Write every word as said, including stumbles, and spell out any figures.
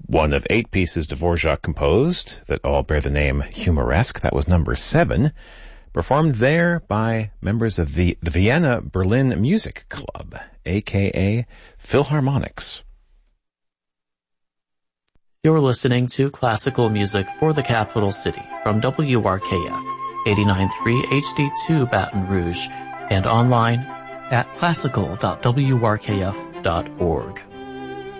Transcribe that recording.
one of eight pieces Dvorak composed that all bear the name Humoresque. That was number seven, performed there by members of the, the Vienna Berlin Music Club, aka Philharmonics. You're listening to classical music for the capital city from W R K F eighty-nine point three H D two Baton Rouge and online at classical dot w r k f dot org.